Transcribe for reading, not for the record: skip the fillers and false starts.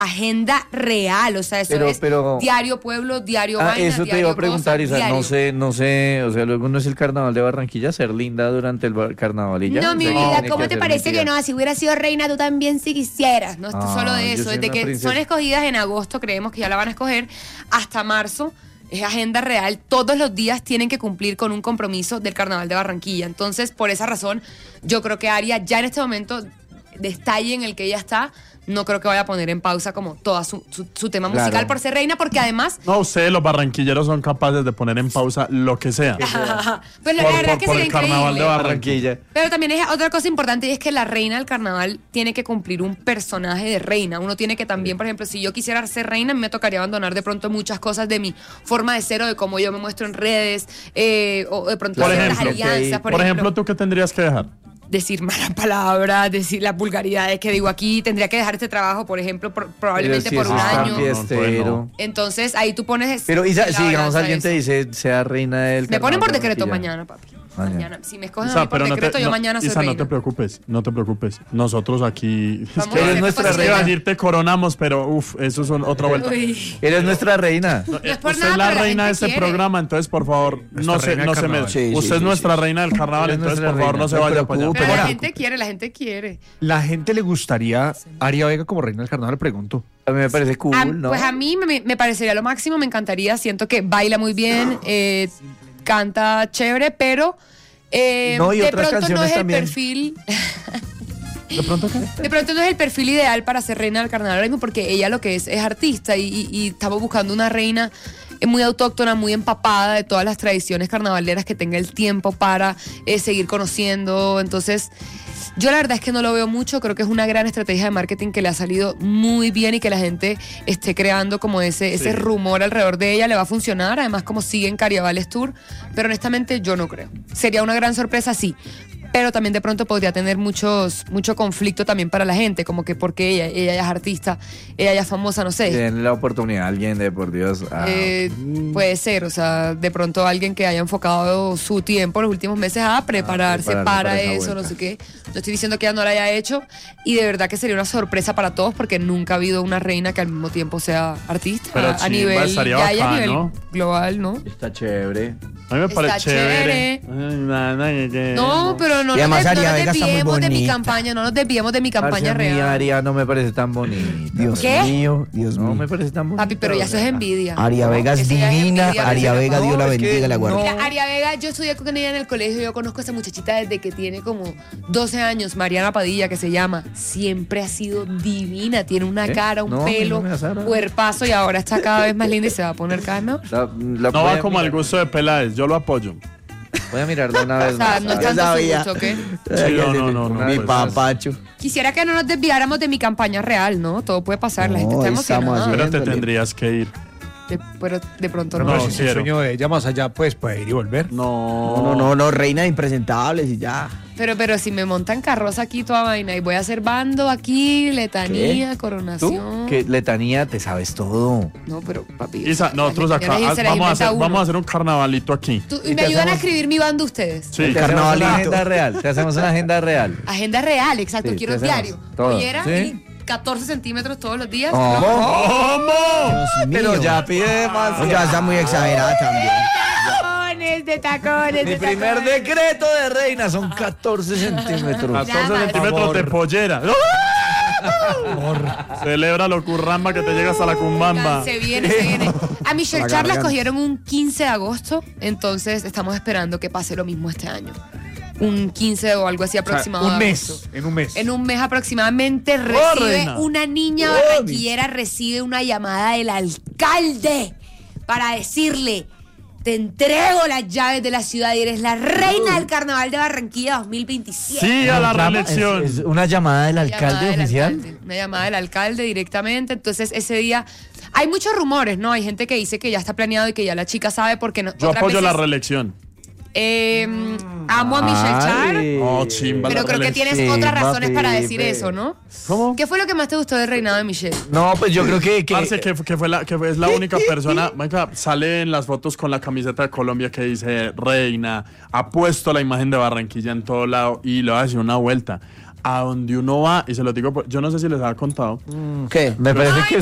agenda real, o sea, eso pero diario pueblo, diario vaina, eso te iba a preguntar, Isa, no sé, o sea, luego no es el carnaval de Barranquilla ser linda durante el carnaval y ya. No, mi vida, ¿cómo te parece que no? Si hubiera sido reina, tú también si quisieras, no esto solo de eso, desde que son escogidas en agosto, creemos que ya la van a escoger, hasta marzo, es agenda real, todos los días tienen que cumplir con un compromiso del carnaval de Barranquilla, entonces, por esa razón, yo creo que Aria ya en este momento, destalle en el que ella está, no creo que vaya a poner en pausa como todo su tema musical por ser reina, porque además... No, ustedes los barranquilleros son capaces de poner en pausa lo que sea. Pues la verdad es que sería el carnaval de Barranquilla. Pero también es otra cosa importante, y es que la reina del carnaval tiene que cumplir un personaje de reina. Uno tiene que también, por ejemplo, si yo quisiera ser reina, me tocaría abandonar de pronto muchas cosas de mi forma de ser o de cómo yo me muestro en redes, o de pronto hacer las alianzas. Por ejemplo, ¿tú qué tendrías que dejar? Decir malas palabras, decir las vulgaridades que digo aquí, tendría que dejar este trabajo, por ejemplo, probablemente por un año. Entonces ahí tú pones... Pero Isa, si digamos alguien te dice, sea reina del carnaval. Me ponen por decreto mañana, papi. Mañana. Si me escogen a mí por decreto, yo mañana soy reina. No te preocupes. Nosotros aquí... Eres nuestra reina. Decir te coronamos, pero eso es otra vuelta. Eres nuestra reina. No es por usted nada, es la reina de este programa, entonces por favor, no se me... Usted es nuestra reina del carnaval, entonces por favor no se vaya para allá. Pero la gente quiere. ¿La gente le gustaría Aria Vega como reina del carnaval? Pregunto. A mí me parece cool, ¿no? Pues a mí me parecería lo máximo, me encantaría. Siento que baila muy bien, canta chévere, pero de pronto no es también. El perfil... ¿De pronto qué? De pronto no es el perfil ideal para ser reina del carnaval ahora mismo, porque ella lo que es artista y estamos buscando una reina muy autóctona, muy empapada de todas las tradiciones carnavaleras, que tenga el tiempo para seguir conociendo. Entonces, yo la verdad es que no lo veo mucho. Creo que es una gran estrategia de marketing que le ha salido muy bien, y que la gente esté creando como ese rumor alrededor de ella le va a funcionar. Además, como sigue en Carnavales Tour, pero honestamente yo no creo. Sería una gran sorpresa, sí, pero también de pronto podría tener mucho conflicto también para la gente, como que porque ella ya es artista, ella ya es famosa, no sé. Tiene la oportunidad alguien de, por Dios. Puede ser, o sea, de pronto alguien que haya enfocado su tiempo los últimos meses a prepararse para eso, no sé qué. No estoy diciendo que ella no lo haya hecho, y de verdad que sería una sorpresa para todos, porque nunca ha habido una reina que al mismo tiempo sea artista. Pero a nivel ¿no? global, ¿no? Está chévere. A mí me parece chévere. No, pero no nos desviemos de mi campaña, real. Mi Aria no me parece tan bonita. Dios mío. No me parece tan bonita. Papi, pero ya eso es envidia. Aria Vega es divina. Aria Vega, Dios la bendiga y la guarde. Mira, Aria Vega, yo estudié con ella en el colegio. Yo conozco a esa muchachita desde que tiene como 12 años. Mariana Padilla, que se llama. Siempre ha sido divina. Tiene una cara, un pelo, cuerpazo, y ahora está cada vez más linda y se va a poner cada vez mejor. No va como al gusto de Peláez. Yo lo apoyo. Voy a mirarla una vez. O sea, no es tanto su gusto, ¿qué? Sí, no. Mi papacho. Quisiera que no nos desviáramos de mi campaña real, ¿no? Todo puede pasar, la gente está emocionada. Pero te tendrías que ir. Pero de pronto no. No, si el sueño de ella más allá, pues puede ir y volver. No, reina de impresentables y ya. Pero si me montan carroza aquí toda vaina y voy a hacer bando aquí, letanía, coronación. ¿Tú? ¿Qué letanía? Te sabes todo. No, pero papi. Isa, nosotros acá vamos a hacer un carnavalito aquí. ¿Y me ayudan a escribir mi bando ustedes? Sí, el carnavalito. Agenda real. Te hacemos una agenda real. Agenda real, exacto. Quiero diario. Pollera y 14 centímetros todos los días. ¿Cómo? Pero ya pide más. Ya está muy exagerada también. De tacones. Mi primer decreto de reina son 14 centímetros. 14 centímetros de pollera. Celebra lo curramba que te llegas a la cumbamba. Se viene. A Michelle Charlas cogieron un 15 de agosto, entonces estamos esperando que pase lo mismo este año. Un 15 o algo así aproximado. En un mes aproximadamente una niña barranquillera recibe una llamada del alcalde para decirle: te entrego las llaves de la ciudad y eres la reina del Carnaval de Barranquilla 2027. Sí, a la reelección. ¿Es una llamada del alcalde oficial? Una llamada del alcalde directamente. Entonces, ese día hay muchos rumores, ¿no? Hay gente que dice que ya está planeado y que ya la chica sabe, porque no. Yo apoyo la reelección. Amo a Michelle Chimba, pero creo que tienes otras razones para decir eso, ¿no? ¿Cómo? ¿Qué fue lo que más te gustó del reinado de Michelle? No, pues yo creo que es la única persona. Sale en las fotos con la camiseta de Colombia que dice reina, ha puesto la imagen de Barranquilla en todo lado y le va a decir una vuelta. a donde uno va, y se lo digo, yo no sé si les había contado. ¿Qué? Me parece que